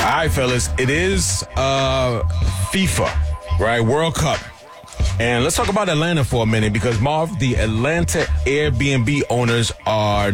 right, fellas. It is FIFA, right? World Cup. And let's talk about Atlanta for a minute because, Marv, the Atlanta Airbnb owners are